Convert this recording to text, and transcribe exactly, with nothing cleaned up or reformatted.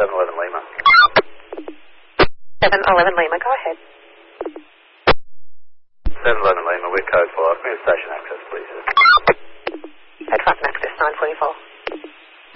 seven eleven Lima. seven eleven Lima, go ahead. seven eleven Lima, we're code four. Give me a station access, please. Code five, access nine forty-four.